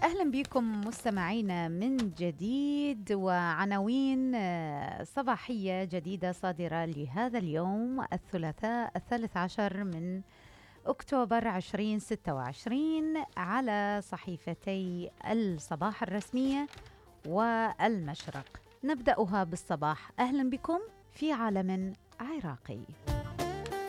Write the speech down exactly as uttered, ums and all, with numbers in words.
أهلا بكم مستمعينا من جديد وعناوين صباحية جديدة صادرة لهذا اليوم الثلاثاء الثالث عشر من أكتوبر ألفين وستة وعشرين على صحيفتي الصباح الرسمية والمشرق. نبدأها بالصباح. أهلا بكم في عالم عراقي.